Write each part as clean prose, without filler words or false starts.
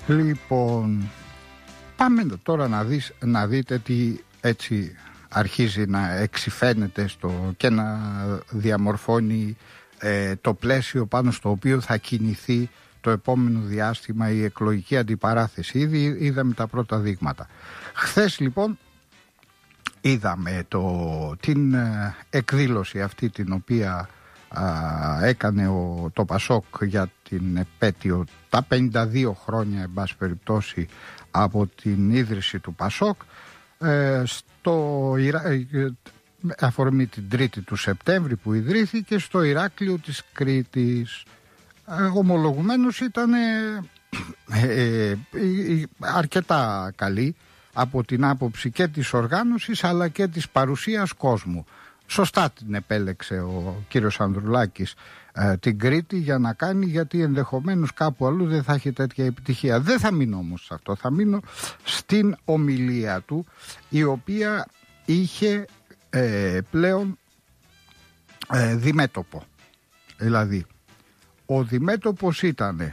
Λοιπόν, πάμε τώρα να δείτε τι έτσι αρχίζει να εξυφαίνεται και να διαμορφώνει το πλαίσιο πάνω στο οποίο θα κινηθεί το επόμενο διάστημα η εκλογική αντιπαράθεση. Ήδη είδαμε τα πρώτα δείγματα. Χθες λοιπόν είδαμε την εκδήλωση αυτή την οποία έκανε το Πασόκ για την επέτειο τα 52 χρόνια εν πάση περιπτώσει από την ίδρυση του Πασόκ αφορμή την 3η του Σεπτέμβρη που ιδρύθηκε στο Ηράκλειο της Κρήτης. Ομολογουμένως ήταν αρκετά καλή από την άποψη και της οργάνωσης αλλά και της παρουσίας κόσμου. Σωστά την επέλεξε ο κύριος Ανδρουλάκης την Κρήτη για να κάνει, γιατί ενδεχομένως κάπου αλλού δεν θα έχει τέτοια επιτυχία. Δεν θα μείνω όμως σε αυτό, θα μείνω στην ομιλία του, η οποία είχε πλέον διμέτωπο. Δηλαδή ο διμέτωπος ήταν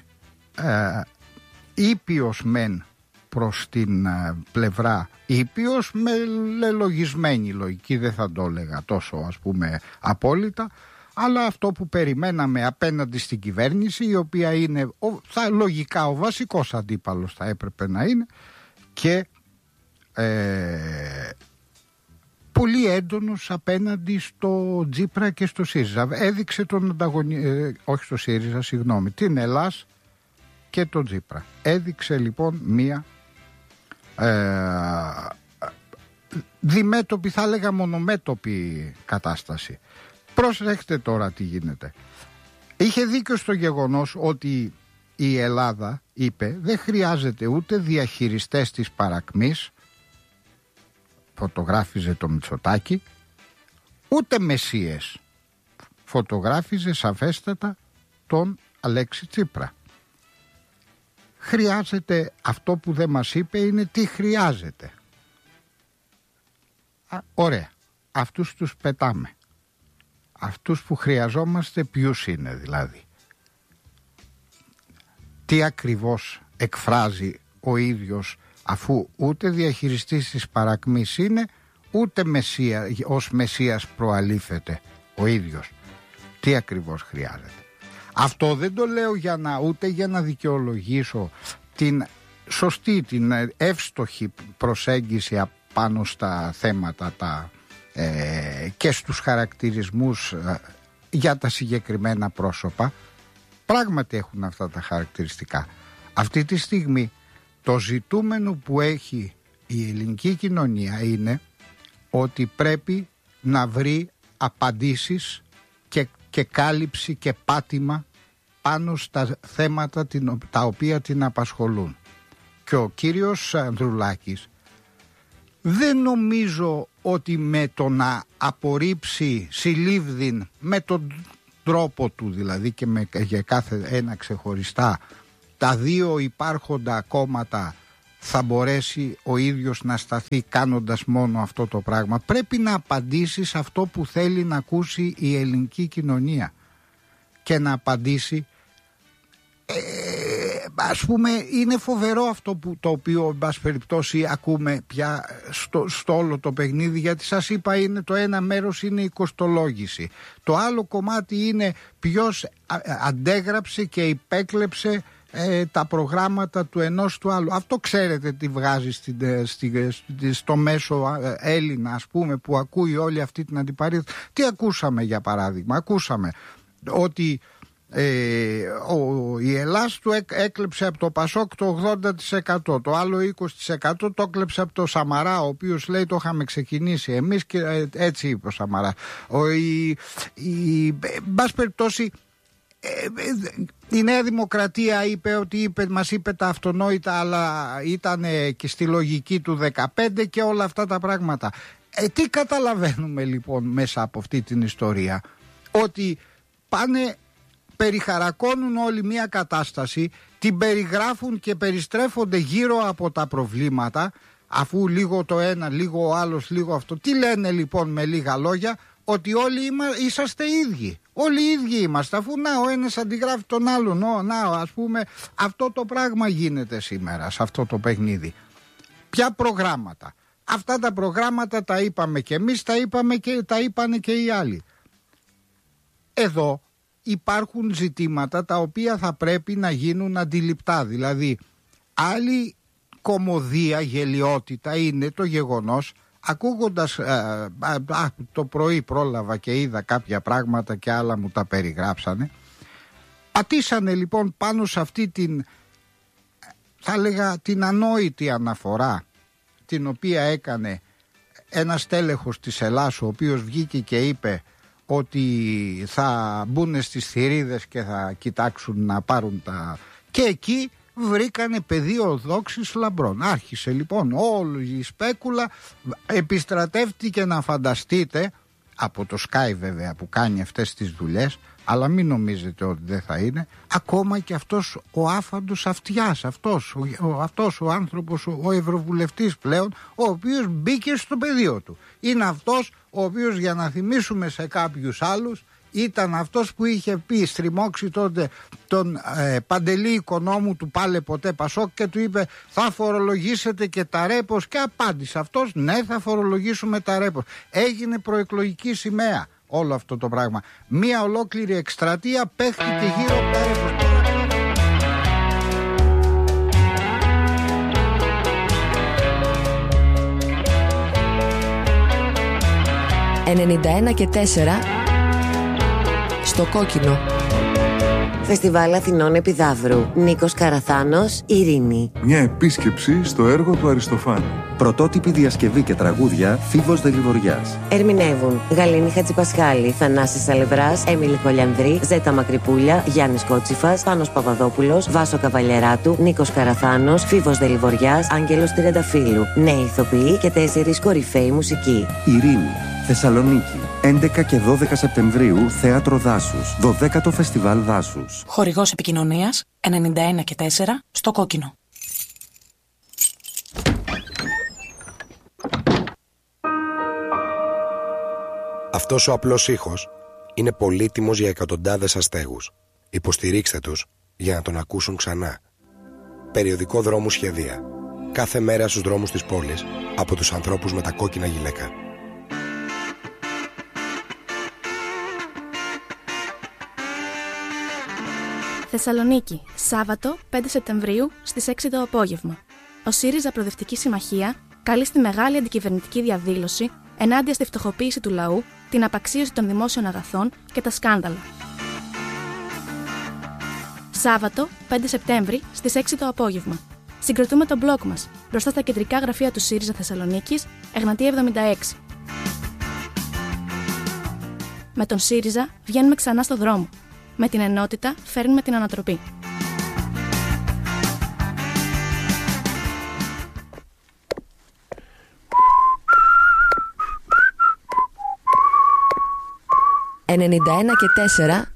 ήπιος μεν προς την πλευρά, ήπιος με λογισμένη λογική, δεν θα το έλεγα τόσο ας πούμε απόλυτα, αλλά αυτό που περιμέναμε απέναντι στην κυβέρνηση, η οποία είναι λογικά ο βασικός αντίπαλος θα έπρεπε να είναι, και πολύ έντονος απέναντι στο Τζίπρα και στο ΣΥΡΙΖΑ. Έδειξε τον όχι στο ΣΥΡΙΖΑ, συγγνώμη, την Ελλάς και τον Τζίπρα. Έδειξε λοιπόν μία διμέτωπη, θα έλεγα μονομέτωπη κατάσταση. Προσέχτε τώρα τι γίνεται. Είχε δίκιο στο γεγονός ότι η Ελλάδα, είπε, δεν χρειάζεται ούτε διαχειριστές της παρακμής, φωτογράφιζε το Μητσοτάκη, ούτε μεσίες, φωτογράφιζε σαφέστατα τον Αλέξη Τσίπρα. Χρειάζεται, αυτό που δεν μας είπε είναι τι χρειάζεται. Ωραία, αυτούς τους πετάμε. Αυτούς που χρειαζόμαστε ποιους είναι δηλαδή? Τι ακριβώς εκφράζει ο ίδιος, αφού ούτε διαχειριστής της παρακμής είναι, ούτε ως μεσσίας προαλήφεται ο ίδιος? Τι ακριβώς χρειάζεται? Αυτό δεν το λέω ούτε για να δικαιολογήσω την σωστή, την εύστοχη προσέγγιση πάνω στα θέματα και στους χαρακτηρισμούς για τα συγκεκριμένα πρόσωπα. Πράγματι έχουν αυτά τα χαρακτηριστικά. Αυτή τη στιγμή το ζητούμενο που έχει η ελληνική κοινωνία είναι ότι πρέπει να βρει απαντήσεις και κάλυψη και πάτημα πάνω στα θέματα τα οποία την απασχολούν. Και ο κύριος Ανδρουλάκης δεν νομίζω ότι με το να απορρίψει συλλήβδιν με τον τρόπο του, δηλαδή και για κάθε ένα ξεχωριστά, τα δύο υπάρχοντα κόμματα, θα μπορέσει ο ίδιος να σταθεί κάνοντας μόνο αυτό το πράγμα. Πρέπει να απαντήσει σε αυτό που θέλει να ακούσει η ελληνική κοινωνία και να απαντήσει. Ας πούμε, είναι φοβερό αυτό το οποίο εν πάση περιπτώσει ακούμε πια στο όλο το παιχνίδι, γιατί σας είπα, είναι το ένα μέρος είναι η κοστολόγηση, το άλλο κομμάτι είναι ποιος αντέγραψε και υπέκλεψε τα προγράμματα του ενός του άλλου. Αυτό ξέρετε τι βγάζει στο μέσο Έλληνα, ας πούμε, που ακούει όλη αυτή την αντιπαράθεση? Τι ακούσαμε για παράδειγμα? Ακούσαμε ότι η Ελλάς του έκλεψε από το Πασόκ το 80%, το άλλο 20% το έκλεψε από το Σαμαρά, ο οποίος λέει το είχαμε ξεκινήσει εμείς και έτσι είπε ο Σαμαρά. Μπας περιπτώσει, η Νέα Δημοκρατία μας είπε τα αυτονόητα, αλλά ήταν και στη λογική του 15 και όλα αυτά τα πράγματα. Τι καταλαβαίνουμε λοιπόν μέσα από αυτή την ιστορία? Ότι πάνε, περιχαρακώνουν όλη μια κατάσταση, την περιγράφουν και περιστρέφονται γύρω από τα προβλήματα, αφού λίγο το ένα, λίγο ο άλλος, λίγο αυτό. Τι λένε λοιπόν με λίγα λόγια? ότι όλοι είσαστε ίδιοι. Όλοι οι ίδιοι είμαστε, αφού ο ένας αντιγράφει τον άλλον. Ας πούμε, αυτό το πράγμα γίνεται σήμερα σε αυτό το παιχνίδι. Ποια προγράμματα? Αυτά τα προγράμματα τα είπαμε και εμείς, τα είπανε και οι άλλοι. Εδώ υπάρχουν ζητήματα τα οποία θα πρέπει να γίνουν αντιληπτά. Δηλαδή, άλλη κωμωδία, γελιότητα είναι το γεγονός, ακούγοντας το πρωί πρόλαβα και είδα κάποια πράγματα και άλλα μου τα περιγράψανε. Πατήσανε λοιπόν πάνω σε αυτή θα έλεγα την ανόητη αναφορά την οποία έκανε ένας τέλεχος της Ελλάς, ο οποίος βγήκε και είπε ότι θα μπουν στις θηρίδες και θα κοιτάξουν να πάρουν και εκεί βρήκανε πεδίο δόξης λαμπρών. Άρχισε λοιπόν όλη η σπέκουλα, επιστρατεύτηκε, να φανταστείτε, από το Sky βέβαια που κάνει αυτές τις δουλειές, αλλά μην νομίζετε ότι δεν θα είναι, ακόμα και αυτός ο άφαντος αυτιάς, αυτός ο άνθρωπος, ο ευρωβουλευτής πλέον, ο οποίος μπήκε στο πεδίο του. Είναι αυτός ο οποίος, για να θυμίσουμε σε κάποιους άλλους, ήταν αυτός που είχε πει, στριμώξει τότε τον Παντελή Οικονόμου του Πάλε Ποτέ Πασόκ και του είπε θα φορολογήσετε και τα ρέπος, και απάντησε αυτός ναι, θα φορολογήσουμε τα ρέπος. Έγινε προεκλογική σημαία όλο αυτό το πράγμα. Μία ολόκληρη εκστρατεία παίχτηκε γύρω από τα ρέπος. 91 και 4 στο κόκκινο. Φεστιβάλ Αθηνών Επιδαύρου. Νίκος Καραθάνος, Ειρήνη. Μια επίσκεψη στο έργο του Αριστοφάνη. Πρωτότυπη διασκευή και τραγούδια, Φίβος Δελιβοριάς. Ερμηνεύουν Γαλήνη Χατζηπασχάλη, Θανάσης Σαλευράς, Έμιλη Κολιανδρή, Ζέτα Μακρυπούλια, Γιάννης Κότσιφας, Πάνος Παπαδόπουλος, Βάσο Καβαλιεράτου, Νίκος Καραθάνος, Φίβος Δελιβοριάς, Άγγελος Τριανταφύλου. Νέοι ηθοποιοί και 4 κορυφαίοι μουσικοί. Ειρήνη, Θεσσαλονίκη. 11 και 12 Σεπτεμβρίου, Θέατρο Δάσους. 12ο Φεστιβάλ Δάσους. Χορηγός επικοινωνίας 91 και 4 στο κόκκινο. Αυτός ο απλός ήχος είναι πολύτιμος για εκατοντάδες αστέγους. Υποστηρίξτε τους για να τον ακούσουν ξανά. Περιοδικό Δρόμου Σχεδία. Κάθε μέρα στους δρόμους της πόλης από τους ανθρώπους με τα κόκκινα γυλαίκα. Θεσσαλονίκη, Σάββατο 5 Σεπτεμβρίου στις 6 το απόγευμα. Ο ΣΥΡΙΖΑ Προοδευτική Συμμαχία καλεί στη μεγάλη αντικυβερνητική διαδήλωση ενάντια στη φτωχοποίηση του λαού, την απαξίωση των δημόσιων αγαθών και τα σκάνδαλα. Σάββατο 5 Σεπτέμβρη στις 6 το απόγευμα. Συγκροτούμε τον μπλοκ μας μπροστά στα κεντρικά γραφεία του ΣΥΡΙΖΑ Θεσσαλονίκης, Εγνατία 76. Με τον ΣΥΡΙΖΑ βγαίνουμε ξανά στο δρόμο. Με την ενότητα φέρνουμε την ανατροπή. «91 και 4